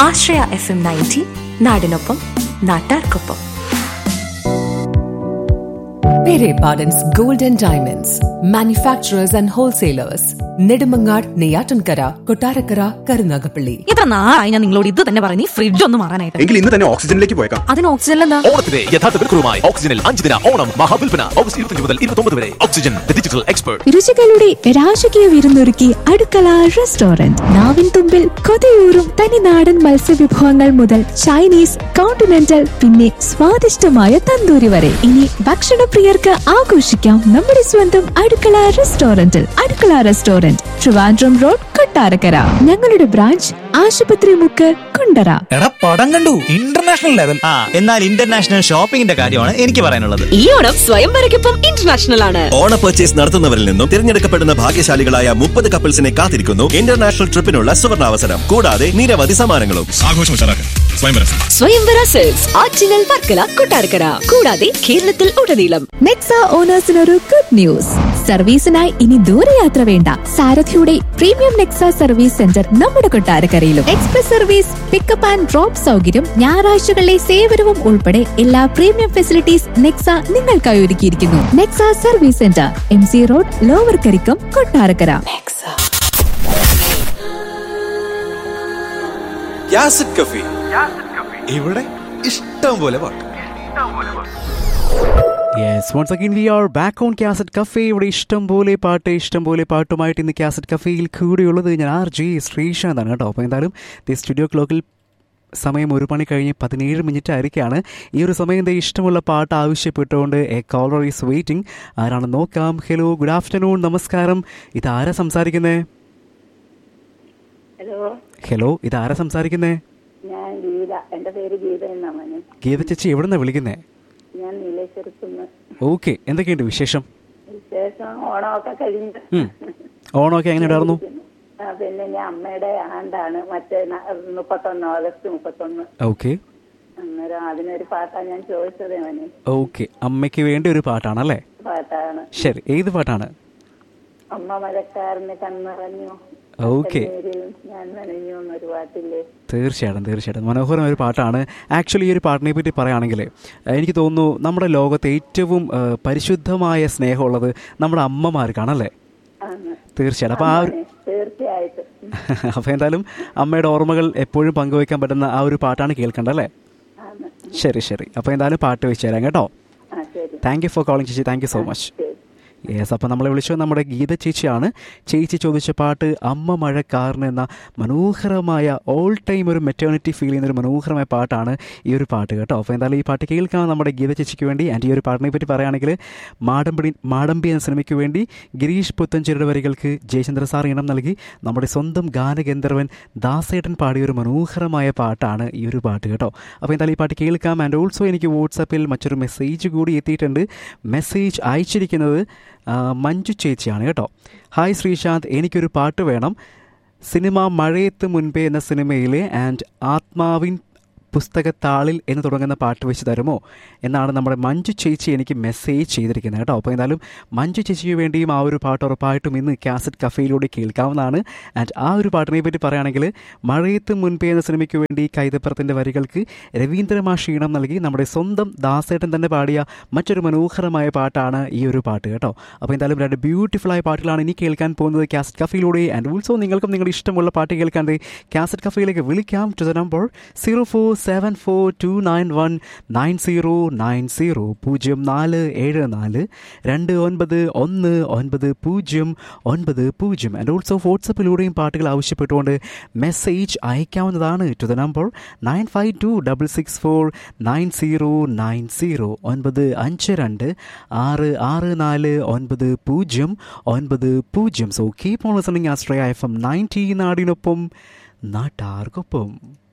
ആശ്രയ FM 90 നാടിനൊപ്പം നാട്ടാർക്കൊപ്പം. Pere Pardon's Gold and Diamonds, manufacturers and wholesalers. Nedumangad, Neyyattinkara, Kottarakkara, Karunagappally. ഇത്ര നാളായി ഞാൻ നിങ്ങളോട് ഇത് തന്നെ പറഞ്ഞു, ഫ്രിഡ്ജ് ഒന്ന് മാറാനായിട്ട്. എങ്കിൽ ഇന്ന് തന്നെ ഓക്സിജനിലേക്ക് പോയേക്കാം. അതിന് ഓക്സിജൻ എന്താ? ഓണത്തിന്റെ യഥാർത്ഥ വിൽക്കുറുമായി ഓക്സിജനിൽ 5 ദിന ഓണം മഹാവിൽപ്പന ഓഗസ്റ്റ് 25 മുതൽ 29 വരെ. Oxygen digital expert. രുചികളുടെ രാജകീയ വിരുന്നൊരുക്കി അടുക്കള റെസ്റ്റോറന്റ്. നാവിൻ തുമ്പിൽ കൊതിയൂറും തനിനാടൻ മത്സ്യവിഭവങ്ങൾ മുതൽ ചൈനീസ്, കോണ്ടിനെന്റൽ, പിന്നെ സ്വാദിഷ്ടമായ തന്തൂരി വരെ. ഇനി ഭക്ഷണപ്രിയർക്ക് ആഘോഷിക്കാം നമ്മുടെ സ്വന്തം അടുക്കള റെസ്റ്റോറന്റിൽ. അടുക്കള റെസ്റ്റോറന്റ്, ട്രിവാൻഡ്രം റോഡ്, കൊട്ടാരക്കര. ഞങ്ങളുടെ ബ്രാഞ്ച് ആശുപത്രി മുക്ക്, കുണ്ടറ. പടം കണ്ടു, ഇന്റർനാഷണൽ ലെവൽ. എന്നാൽ ഇന്റർനാഷണൽ ഷോപ്പിംഗിന്റെ കാര്യമാണ് എനിക്ക് പറയാനുള്ളത്. ഈ ഓണം സ്വയംവരയ്ക്കൊപ്പം ഇന്റർനാഷണൽ ആണ്. ഓണ പർച്ചേസ് നടത്തുന്നവരിൽ നിന്നും തിരഞ്ഞെടുക്കപ്പെടുന്ന ഭാഗ്യശാലികളായ 30 കപ്പിൾസിനെ കാത്തിരിക്കുന്നു ഇന്റർനാഷണൽ ട്രിപ്പിനുള്ള സുവർണാവസരം. കൂടാതെ നിരവധി സമ്മാനങ്ങളും. ആഘോഷം സ്വയംവര സെയിൽസ് ആറ്റിങ്ങൽ, വർക്കല, കൊട്ടാരക്കര, കൂടാതെ കേരളത്തിൽ ഉടനീളം. Nexa ഓണേഴ്സിനൊരു good news. സർവീസിനായി ഇനി ദൂരയാത്ര വേണ്ട. സാരഥിയുടെ പ്രീമിയം നെക്സ സർവീസ് സെന്റർ നമ്മുടെ കൊട്ടാരക്കരയിലും. Express service, pickup and drop സൗകര്യം, ഞായറാഴ്ചകളിലെ സേവനവും ഉൾപ്പെടെ എല്ലാ പ്രീമിയം ഫെസിലിറ്റീസ് നെക്സ നിങ്ങൾക്കായി ഒരുക്കിയിരിക്കുന്നു. Nexa service centre, MC road, lower Karikkam, Kottarakkara. യാസിഡ് cafe, ഇവിടെ ഇഷ്ടം പോലെ പാട്ട്. Yes, once again we are back on Cassette Cafe. ഇവിടെ ഇഷ്ടം പോലെ പാട്ടുമായിട്ട് ഇന്ന് കാസറ്റ് കഫേയിൽ കൂടിയുള്ളത് ഞാൻ RJ ശ്രീശാന്താണ് കേട്ടോ. അപ്പോൾ എന്തായാലും ദി സ്റ്റുഡിയോ ക്ലോക്കിൽ സമയം 1 മണി കഴിഞ്ഞ് 17 മിനിറ്റ് ആയിരിക്കുകയാണ്. ഈ ഒരു സമയം ഇഷ്ടമുള്ള പാട്ട് ആവശ്യപ്പെട്ടുകൊണ്ട് എ കോളർ ഈസ് വെയിറ്റിംഗ്. ആരാണ് നോക്കാം. ഹലോ, ഗുഡ് ആഫ്റ്റർനൂൺ, നമസ്കാരം. ഇതാരാ സംസാരിക്കുന്നേ? ഹലോ, ഇതാരാ സംസാരിക്കുന്നേ? ഞാൻ ഗീത. എൻ്റെ പേര് ഗീത എന്നാണ്. ഗീത ചേച്ചി, എവിടെ നിന്നാണ് വിളിക്കുന്നേ? ഞാൻ നീലേശ്വരത്തുനിന്ന്. ഓക്കെ, എന്തൊക്കെയുണ്ട് വിശേഷം? ഓണമൊക്കെ കഴിഞ്ഞു. ഓണമൊക്കെ എങ്ങനെ ഉണ്ടായിരുന്നു? പിന്നെ ഞാൻ അമ്മയുടെ ആണ്ടാണ്, മറ്റേ 31 ഓഗസ്റ്റ് 31. ഓക്കെ, അന്നേരം അതിനൊരു പാട്ടാണ് ഞാൻ ചോദിച്ചത്. ഓക്കെ, അമ്മയ്ക്ക് വേണ്ടി ഒരു പാട്ടാണല്ലേ? പാട്ടാണ്. ശരി, ഏത് പാട്ടാണ്? അമ്മ മഴക്കാരന് കണ്ണറഞ്ഞു, ഓക്കെ, ഞാൻ നനഞ്ഞു എന്നൊരു പാട്ടില്ലേ? തീർച്ചയായിട്ടും മനോഹരമായ ഒരു പാട്ടാണ്. ആക്ച്വലി ഈ ഒരു പാട്ടിനെ പറ്റി പറയുകയാണെങ്കിൽ എനിക്ക് തോന്നുന്നു നമ്മുടെ ലോകത്തെ ഏറ്റവും പരിശുദ്ധമായ സ്നേഹമുള്ളത് നമ്മുടെ അമ്മമാർക്കാണല്ലേ? തീർച്ചയായിട്ടും. അപ്പോൾ എന്തായാലും അമ്മയുടെ ഓർമ്മകൾ എപ്പോഴും പങ്കുവയ്ക്കാൻ പറ്റുന്ന ആ ഒരു പാട്ടാണ് കേൾക്കേണ്ടല്ലേ? ശരി. അപ്പോൾ എന്തായാലും പാട്ട് വെച്ച് തരാം കേട്ടോ. താങ്ക് യു ഫോർ കോളിംഗ് ചേച്ചി, thank you so much. Yes, അപ്പോൾ നമ്മളെ വിളിച്ചത് നമ്മുടെ ഗീത ചേച്ചിയാണ്. ചേച്ചി ചോദിച്ച പാട്ട് അമ്മ മഴക്കാരൻ എന്ന മനോഹരമായ ഓൾ ടൈം ഒരു മെറ്റേണിറ്റി ഫീൽ ചെയ്യുന്ന ഒരു മനോഹരമായ പാട്ടാണ് ഈ ഒരു പാട്ട് കേട്ടോ. അപ്പോൾ എന്തായാലും ഈ പാട്ട് കേൾക്കാം നമ്മുടെ ഗീത ചേച്ചിക്ക് വേണ്ടി. ആൻഡ് ഈ ഒരു പാട്ടിനെ പറ്റി പറയുകയാണെങ്കിൽ മാടമ്പി എന്ന സിനിമയ്ക്ക് വേണ്ടി ഗിരീഷ് പുത്തഞ്ചേരിയുടെ വരികൾക്ക് ജയചന്ദ്ര സാർ ഇണം നൽകി നമ്മുടെ സ്വന്തം ഗാനഗന്ധർവൻ ദാസേട്ടൻ പാടിയ ഒരു മനോഹരമായ പാട്ടാണ് ഈ ഒരു പാട്ട് കേട്ടോ. അപ്പോൾ എന്തായാലും ഈ പാട്ട് കേൾക്കാം. ആൻഡ് ഓൾസോ എനിക്ക് വാട്സാപ്പിൽ മറ്റൊരു മെസ്സേജ് കൂടി എത്തിയിട്ടുണ്ട്. മെസ്സേജ് അയച്ചിരിക്കുന്നത് മഞ്ജു ചേച്ചിയാണ് കേട്ടോ. ഹായ് ശ്രീശാന്ത്, എനിക്കൊരു പാട്ട് വേണം. സിനിമ മഴയത്ത് മുൻപേ എന്ന സിനിമയിലെ ആൻഡ് ആത്മാവിൻ പുസ്തകത്താളിൽ എന്ന് തുടങ്ങുന്ന പാട്ട് വെച്ച് തരുമോ എന്നാണ് നമ്മുടെ മഞ്ജു ചേച്ചി എനിക്ക് മെസ്സേജ് ചെയ്തിരിക്കുന്നത് കേട്ടോ. അപ്പോൾ എന്തായാലും മഞ്ജു ചേച്ചിക്ക് വേണ്ടിയും ആ ഒരു പാട്ട് ഉറപ്പായിട്ടും ഇന്ന് കാസറ്റ് കഫേയിലൂടെ കേൾക്കാവുന്നതാണ്. ആൻഡ് ആ ഒരു പാട്ടിനെ പറ്റി പറയുകയാണെങ്കിൽ മഴയത്ത് മുൻപേ എന്ന സിനിമയ്ക്ക് വേണ്ടി കൈതപ്പുറത്തിൻ്റെ വരികൾക്ക് രവീന്ദ്രമാഷ് ഈണം നൽകി നമ്മുടെ സ്വന്തം ദാസേട്ടൻ തന്നെ പാടിയ മറ്റൊരു മനോഹരമായ പാട്ടാണ് ഈ ഒരു പാട്ട് കേട്ടോ. അപ്പോൾ എന്തായാലും 2 ബ്യൂട്ടിഫുള്ളായ പാട്ടുകളാണ് ഇനി കേൾക്കാൻ പോകുന്നത് കാസറ്റ് കഫേയിലൂടെ. ആൻഡ് ഓൾസോ നിങ്ങൾക്കും നിങ്ങളുടെ ഇഷ്ടമുള്ള പാട്ട് കേൾക്കാൻ കാസറ്റ് കഫേയിലേക്ക് വിളിക്കാം to the number 0474291990 0474291090. And also വാട്സപ്പിലൂടെയും പാട്ടുകൾ ആവശ്യപ്പെട്ടുകൊണ്ട് മെസ്സേജ് അയക്കാവുന്നതാണ് to the number 9526649090 95266499090. So keep on listening Ashraya FM 90 നാടിനൊപ്പം നാട്ടാർക്കൊപ്പം.